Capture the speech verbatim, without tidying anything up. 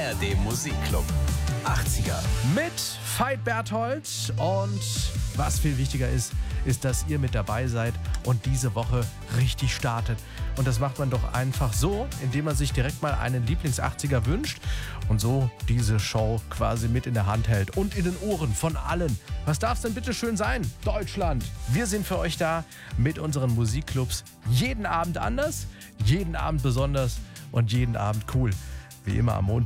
A R D Musikclub. achtziger. Mit Veit Berthold. Und was viel wichtiger ist, ist, dass ihr mit dabei seid und diese Woche richtig startet. Und das macht man doch einfach so, indem man sich direkt mal einen Lieblings-achtziger wünscht und so diese Show quasi mit in der Hand hält und in den Ohren von allen. Was darf es denn bitte schön sein? Deutschland. Wir sind für euch da mit unseren Musikclubs. Jeden Abend anders, jeden Abend besonders und jeden Abend cool. Wie immer am Montag.